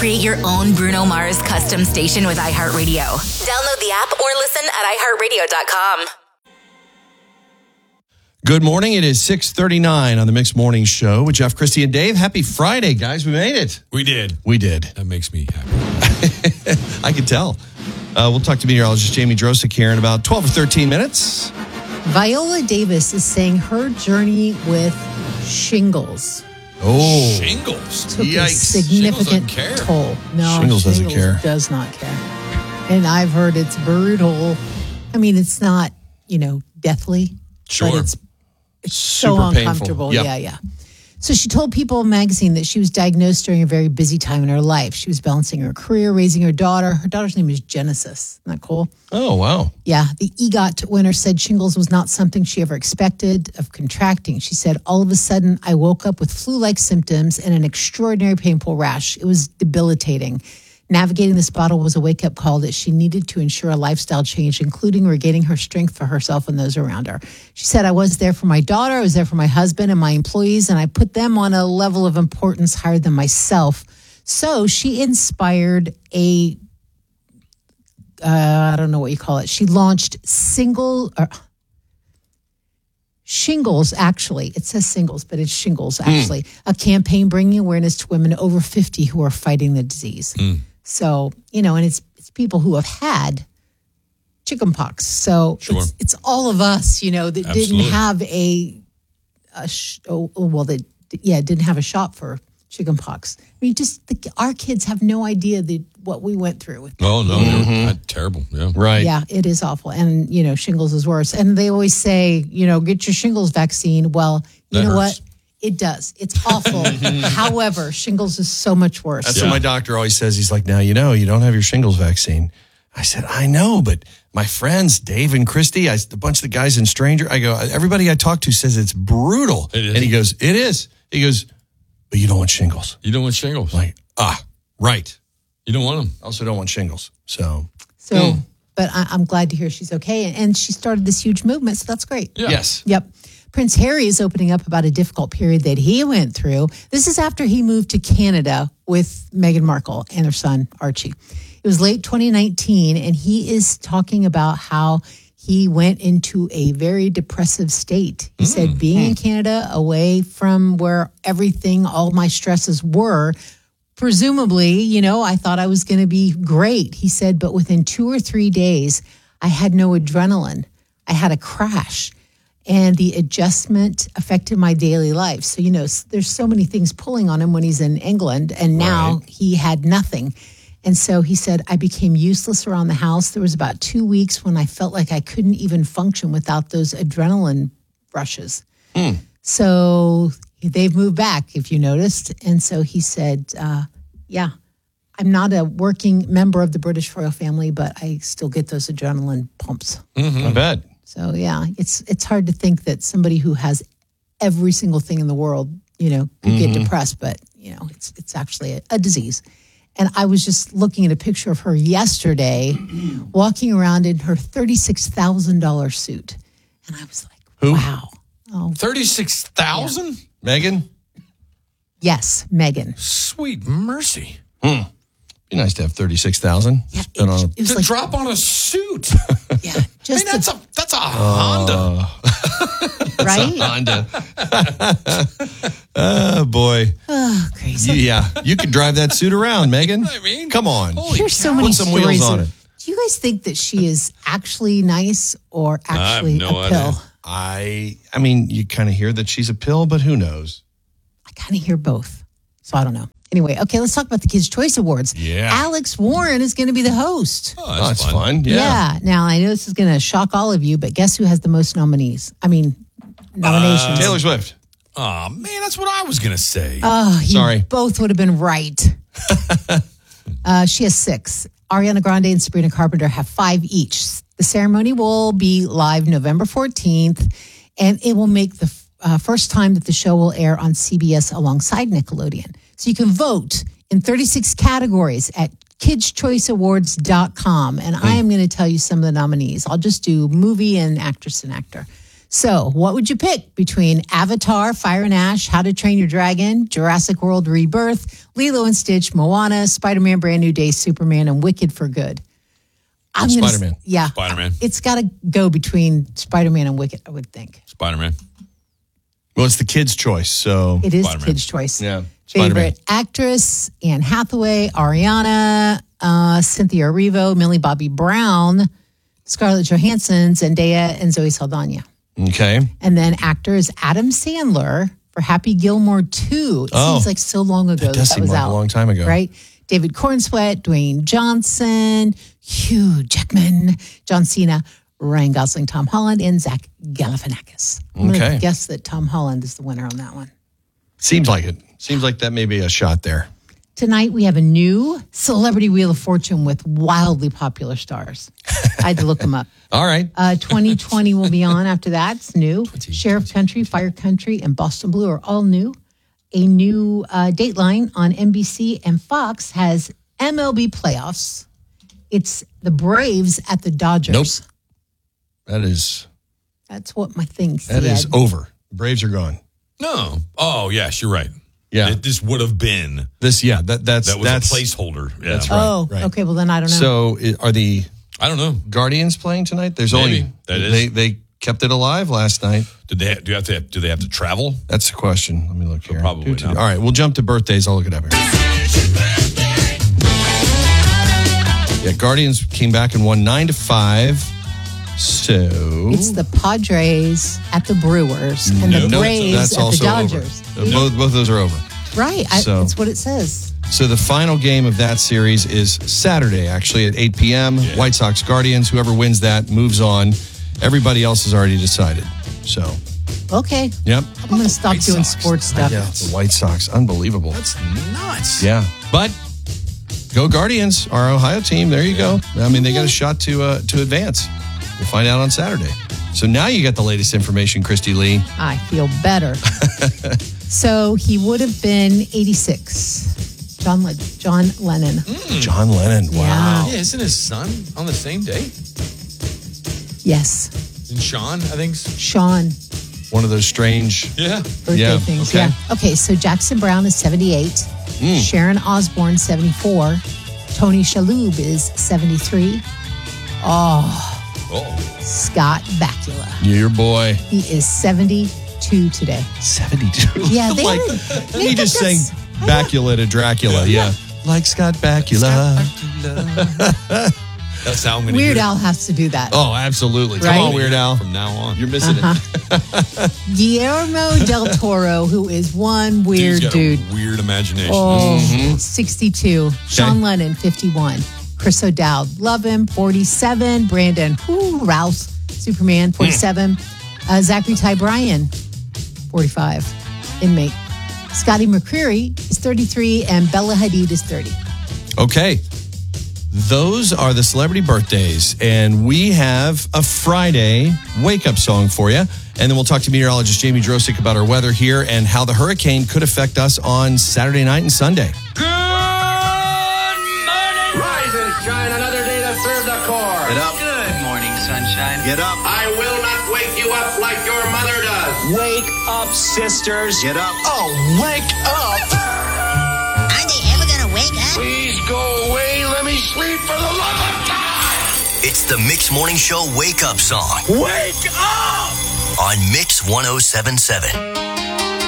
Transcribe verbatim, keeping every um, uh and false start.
Create your own Bruno Mars custom station with iHeartRadio. Download the app or listen at i heart radio dot com. Good morning. It is six thirty-nine on the Mixed Morning Show with Jeff, Christy, and Dave. Happy Friday, guys. We made it. We did. We did. That makes me happy. I can tell. Uh, we'll talk to meteorologist Jamie Drosick here in about twelve or thirteen minutes. Viola Davis is saying her journey with shingles Oh. Shingles. took Yikes. a significant Shingles doesn't care. toll. No, Shingles doesn't care. does not care. And I've heard it's brutal. I mean, it's not, you know, deathly. Sure. But it's, it's Super so painful. uncomfortable. Yep. Yeah, yeah. So she told People magazine that she was diagnosed during a very busy time in her life. She was balancing her career, raising her daughter. Her daughter's name is Genesis. Isn't that cool? Oh, wow. Yeah, the EGOT winner said shingles was not something she ever expected of contracting. She said, all of a sudden, I woke up with flu-like symptoms and an extraordinary painful rash. It was debilitating. Navigating this battle was a wake-up call that she needed to ensure a lifestyle change, including regaining her strength for herself and those around her. She said, I was there for my daughter, I was there for my husband and my employees, and I put them on a level of importance higher than myself. So she inspired a Uh, I don't know what you call it. She launched single or shingles, actually. It says singles, but it's shingles, actually. Mm. A campaign bringing awareness to women over fifty who are fighting the disease. Mm. So, you know, and it's it's people who have had chickenpox. So sure. it's, it's all of us, you know, that Absolutely. didn't have a, a sh- oh, well, that, yeah, didn't have a shot for chickenpox. I mean, just the, our kids have no idea the, what we went through with that. Oh, no, mm-hmm. That's terrible. Yeah. Right. Yeah, it is awful. And, you know, shingles is worse. And they always say, you know, get your shingles vaccine. Well, you That know hurts. what? It does. It's awful. However, shingles is so much worse. That's Yeah. what my doctor always says. He's like, now, you know, you don't have your shingles vaccine. I said, I know, but my friends, Dave and Christy, I, a bunch of the guys in Stranger, I go, everybody I talk to says it's brutal. It is. And he goes, it is. He goes, but you don't want shingles. You don't want shingles. I'm like, ah, right. You don't want them. I also don't want shingles. So, So, Mm. but I, I'm glad to hear she's okay. And, and she started this huge movement. So that's great. Yeah. yes. Yep. Prince Harry is opening up about a difficult period that he went through. This is after he moved to Canada with Meghan Markle and their son, Archie. It was late twenty nineteen, and he is talking about how he went into a very depressive state. He mm, said, being mm. in Canada, away from where everything, all my stresses were, presumably, you know, I thought I was going to be great. He said, but within two or three days, I had no adrenaline. I had a crash. And the adjustment affected my daily life. So, you know, there's so many things pulling on him when he's in England, and now right. he had nothing. And so he said, I became useless around the house. There was about two weeks when I felt like I couldn't even function without those adrenaline rushes. Mm. So they've moved back, if you noticed. And so he said, uh, yeah, I'm not a working member of the British royal family, but I still get those adrenaline pumps. Mm-hmm. I bet. So, yeah, it's it's hard to think that somebody who has every single thing in the world, you know, could mm-hmm. get depressed, but, you know, it's it's actually a, a disease. And I was just looking at a picture of her yesterday, walking around in her thirty-six thousand dollars suit. And I was like, who? Wow. Oh, thirty-six thousand dollars? Yeah. Meghan? Yes, Meghan. Sweet mercy. Hmm. Be nice to have thirty-six thousand dollars. Yeah, it, on a, it was to like, drop on a suit. Yeah, I just mean, that's a, a that's a Honda. Uh, right? Honda. Oh, boy. Oh, crazy. Yeah, you could drive that suit around, Meghan. I mean, come on. holy There's so cow. many Put some stories wheels on of- it. Do you guys think that she is actually nice or actually no a idea. pill? I I mean, you kind of hear that she's a pill, but who knows? I kind of hear both. So I don't know. Anyway, okay, let's talk about the Kids' Choice Awards. Yeah. Alex Warren is going to be the host. Oh, Oh, that's, that's fun. fun. Yeah. Now, I know this is going to shock all of you, but guess who has the most nominees? I mean, nominations. Taylor Swift. Oh, man, that's what I was going to say. Oh, you Sorry. both would have been right. uh, she has six. Ariana Grande and Sabrina Carpenter have five each. The ceremony will be live November fourteenth, and it will make the uh, first time that the show will air on C B S alongside Nickelodeon. So you can vote in thirty-six categories at kids choice awards dot com. And I am going to tell you some of the nominees. I'll just do movie and actress and actor. So, what would you pick between Avatar, Fire and Ash, How to Train Your Dragon, Jurassic World Rebirth, Lilo and Stitch, Moana, Spider-Man Brand New Day, Superman, and Wicked for Good? I'm gonna, Spider-Man. Yeah. Spider-Man. It's got to go between Spider-Man and Wicked, I would think. Spider-Man. Well, it's the kid's choice, so It is Spider-Man. kid's choice. yeah, Spider-Man. Favorite actress, Anne Hathaway, Ariana, uh, Cynthia Erivo, Millie Bobby Brown, Scarlett Johansson, Zendaya, and Zoe Saldana. Okay. And then actor is Adam Sandler for Happy Gilmore two. It Oh. seems like so long ago That that does that seem was like out. a long time ago. Right? David Cornsweet, Dwayne Johnson, Hugh Jackman, John Cena, Ryan Gosling, Tom Holland, and Zach Galifianakis. I'm going Okay. to guess that Tom Holland is the winner on that one. Seems like it. Seems like that may be a shot there. Tonight, we have a new Celebrity Wheel of Fortune with wildly popular stars. I had to look them up. All right. Uh, twenty twenty will be on after that. It's new. Sheriff Country, Fire Country, and Boston Blue are all new. A new uh, Dateline on N B C and Fox has M L B playoffs. It's the Braves at the Dodgers. Nope. That is That's what my thing said. that is over. Braves are gone. No. Oh, yes, you're right. Yeah. It, this would have been. This yeah, that that's That was that's a placeholder. Yeah. That's right. Oh, right. okay. Well, then I don't know. So i- are the I don't know. Guardians playing tonight? There's Maybe. only That is. they they kept it alive last night. Did they do you have to do they have to travel? That's the question. Let me look here. probably Doo, doo. not. All right, we'll jump to birthdays. I'll look it up here. Yeah, Guardians came back and won nine to five. So it's the Padres at the Brewers and the Nope, Braves that's at the also Dodgers. over. Both both of those are over. Right. I, So- that's what it says. So the final game of that series is Saturday, actually at eight p.m. Yeah. White Sox Guardians. Whoever wins that moves on. Everybody else has already decided. So, Okay. yep. I'm going to stop White doing Sox? sports stuff. Yeah, the White Sox, unbelievable. That's nuts. Yeah, but go Guardians, our Ohio team. There you go. I mean, they got a shot to uh, to advance. We'll find out on Saturday. So now you got the latest information, Christy Lee. I feel better. So he would have been eighty-six. John Le- John Lennon. John Lennon. Wow. Yeah, isn't his son on the same day? Yes. And Sean, I think. s- Sean. One of those strange. Yeah. Birthday Yeah, things. okay. Yeah. Okay. So Jackson Brown is seventy-eight. Sharon Osbourne, seventy-four. Tony Shalhoub is seventy-three. Oh, Oh. Scott Bakula. Your boy. He is seventy-two today. seventy-two. Yeah, they like, would- he they just think sang that's- Bakula to Dracula. Yeah. Like Scott Bakula. That's how I'm going to Weird hear Al has to do that. Oh, absolutely. Come Right? on, Weird Al. from now on. You're missing Uh-huh. it. Guillermo del Toro, who is one weird Dude's got dude. a weird imagination. Oh, Mm-hmm. sixty-two. Sean Lennon, fifty-one. Chris O'Dowd, love him, forty-seven. Brandon, whoo, Rouse, Superman, forty-seven. Uh, Zachary Ty Bryan, forty-five. Inmate. Scotty McCreery is thirty-three, and Bella Hadid is thirty. Okay. Those are the celebrity birthdays. And we have a Friday wake up song for you. And then we'll talk to meteorologist Jamie Drosick about our weather here and how the hurricane could affect us on Saturday night and Sunday. Rise and shine, another day to serve the cause. Get up. Good morning, sunshine. Get up. I will not wake you up like your mother does. Wake up, sisters. Get up. Oh, wake up! Are they ever gonna wake up? Please go away. Let me sleep for the love of God. It's the Mix Morning Show wake up song Wake up! on Mix one oh seven point seven.